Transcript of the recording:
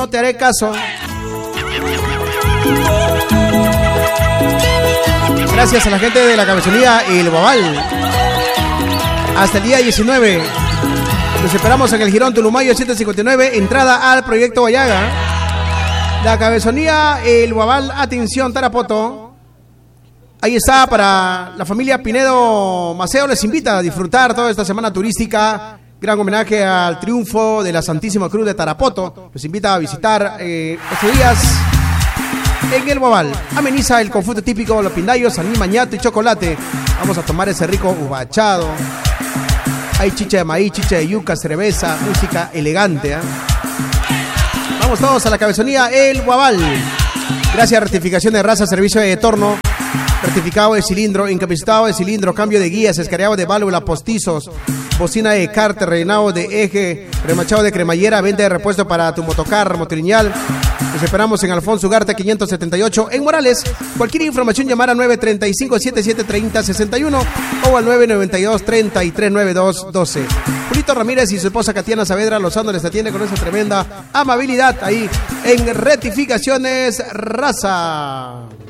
no te haré caso. Gracias a la gente de la Cabezonía El Guabal. Hasta el día 19. Nos esperamos en el Girón Tulumayo 759, entrada al Proyecto Guayaga. La Cabezonía El Guabal, atención Tarapoto. Ahí está para la familia Pinedo Maceo, les invita a disfrutar toda esta semana turística. Gran homenaje al triunfo de la Santísima Cruz de Tarapoto. Los invita a visitar estos días en El Guabal. Ameniza el confute típico, los pindayos, aní, mañato y chocolate. Vamos a tomar ese rico ubachado. Hay chicha de maíz, chicha de yuca, cerveza, música elegante. Vamos todos a la Cabezonía El Guabal. Gracias a rectificación de raza, servicio de torno, rectificado de cilindro, incapacitado de cilindro, cambio de guías, escareado de válvula, postizos, bocina de cárter, rellenado de eje, remachado de cremallera, venta de repuesto para tu motocar, motoriñal. Nos esperamos en Alfonso Ugarte 578 en Morales. Cualquier información llamar a 935-7730-61 o al 992-3392-12. Julito Ramírez y su esposa Katiana Saavedra Lozano les atiende con esa tremenda amabilidad ahí en Rectificaciones Raza.